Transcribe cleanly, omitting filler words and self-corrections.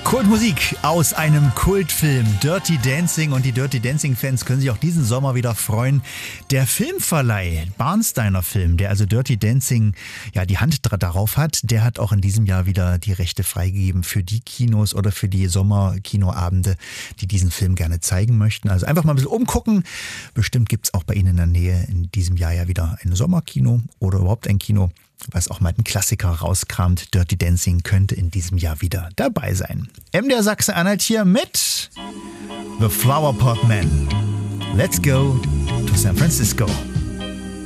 Kultmusik aus einem Kultfilm, Dirty Dancing, und die Dirty Dancing Fans können sich auch diesen Sommer wieder freuen. Der Filmverleih, Barnsteiner Film, der also Dirty Dancing die Hand darauf hat, der hat auch in diesem Jahr wieder die Rechte freigegeben für die Kinos oder für die Sommerkinoabende, die diesen Film gerne zeigen möchten. Also einfach mal ein bisschen umgucken. Bestimmt gibt's auch bei Ihnen in der Nähe in diesem Jahr ja wieder ein Sommerkino oder überhaupt ein Kino, was auch mal einen Klassiker rauskramt. Dirty Dancing könnte in diesem Jahr wieder dabei sein. MDR Sachsen-Anhalt hier mit The Flower Pot Man. Let's go to San Francisco.